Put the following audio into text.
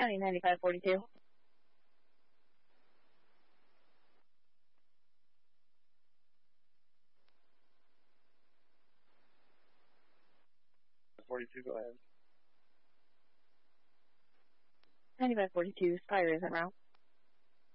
County 9542. 42, go ahead. 9542, Spire is en route.